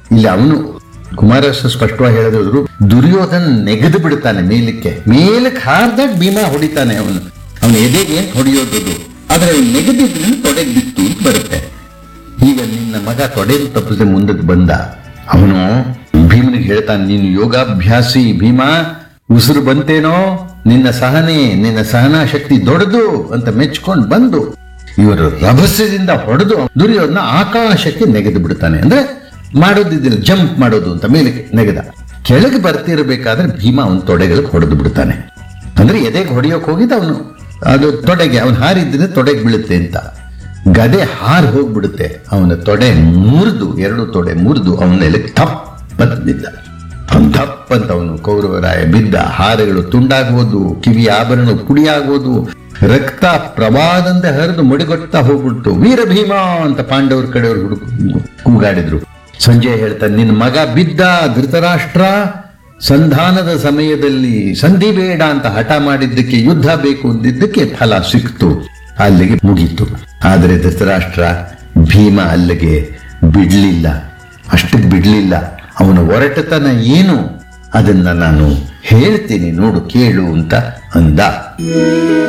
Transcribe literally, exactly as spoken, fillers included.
ಇಲ್ಲಿ ಅವನು ಕುಮಾರಸ್ವಾಮಿ ಸ್ಪಷ್ಟವಾಗಿ ಹೇಳಿದ್ರು, ದುರ್ಯೋಧನ ನೆಗೆದು ಬಿಡ್ತಾನೆ ಮೇಲಕ್ಕೆ, ಮೇಲಕ್ಕೆ ಹಾರ್ದಾಗ ಭೀಮ ಹೊಡಿತಾನೆ. ಅವನು ಅವನ ಎದೆಗೆ ಹೊಡೆಯೋದು, ಆದ್ರೆ ಅವನು ನೆಗೆದಿದ್ರೆ ತೊಡೆಗೆ ಬಿತ್ತು ಅಂತ ಬರುತ್ತೆ. ಈಗ ನಿನ್ನ ಮಗ ತೊಡೆ ತಪ್ಪಿದ್ರೆ ಮುಂದಕ್ಕೆ ಬಂದ, ಅವನು ಭೀಮನಿಗೆ ಹೇಳ್ತಾನೆ, ನೀನು ಯೋಗಾಭ್ಯಾಸಿ ಭೀಮ, ಉಸಿರು ಬಂತೇನೋ, ನಿನ್ನ ಸಹನೆ ನಿನ್ನ ಸಹನಾ ಶಕ್ತಿ ದೊಡ್ಡದು ಅಂತ ಮೆಚ್ಕೊಂಡು ಬಂದು ಇವರು ರಭಸದಿಂದ ಹೊಡೆದು ದುರ್ಯೋಧನ ಆಕಾಶಕ್ಕೆ ನೆಗೆದು ಬಿಡ್ತಾನೆ. ಅಂದ್ರೆ ಮಾಡೋದಿದ್ದಿಲ್ಲ, ಜಂಪ್ ಮಾಡೋದು ಅಂತ ಮೇಲಕ್ಕೆ ನೆಗೆದ. ಕೆಳಗೆ ಬರ್ತಿರ್ಬೇಕಾದ್ರೆ ಭೀಮ ಅವನ ತೊಡೆಗಳಿಗೆ ಹೊಡೆದು ಬಿಡ್ತಾನೆ. ಅಂದ್ರೆ ಎದೆಗೆ ಹೊಡೆಯೋಕೆ ಹೋಗಿದ್ದ ಅವನು, ಅದು ತೊಡೆಗೆ ಅವನು ಹಾರಿದ್ರೆ ತೊಡೆಗೆ ಬೀಳುತ್ತೆ ಅಂತ, ಗದೆ ಹಾರಿ ಹೋಗ್ಬಿಡುತ್ತೆ. ಅವನ ತೊಡೆ ಮುರಿದು, ಎರಡು ತೊಡೆ ಮುರಿದು ಅವನ ಥಪ್ ಅಂತ ಬಿದ್ದ. ಅವನು ಥಪ್ ಅಂತ ಅವನು ಕೌರವರಾಯ ಬಿದ್ದ. ಹಾರಗಳು ತುಂಡಾಗೋದು, ಕಿವಿ ಆಭರಣ ಪುಡಿಯಾಗೋದು, ರಕ್ತ ಪ್ರವಾದಂತೆ ಹರಿದು ಮಡಿಗೊಡ್ತಾ ಹೋಗ್ಬಿಡ್ತು. ವೀರ ಭೀಮ ಅಂತ ಪಾಂಡವರ ಕಡೆಯವರು ಹುಡುಕು ಕೂಗಾಡಿದ್ರು. ಸಂಜಯ್ ಹೇಳ್ತಾನೆ, ನಿನ್ನ ಮಗ ಬಿದ್ದ, ಧೃತರಾಷ್ಟ್ರ ಸಂಧಾನದ ಸಮಯದಲ್ಲಿ ಸಂಧಿ ಬೇಡ ಅಂತ ಹಠ ಮಾಡಿದ್ದಕ್ಕೆ, ಯುದ್ಧ ಬೇಕು ಅಂದಿದ್ದಕ್ಕೆ ಫಲ ಸಿಕ್ತು, ಅಲ್ಲಿಗೆ ಮುಗೀತು. ಆದರೆ ಧೃತರಾಷ್ಟ್ರ ಭೀಮ ಅಲ್ಲಿಗೆ ಬಿಡ್ಲಿಲ್ಲ, ಅಷ್ಟಕ್ಕೆ ಬಿಡ್ಲಿಲ್ಲ. ಅವನ ಒರಟತನ ಏನು ಅದನ್ನ ನಾನು ಹೇಳ್ತೀನಿ ನೋಡು ಕೇಳು ಅಂತ ಅಂದ.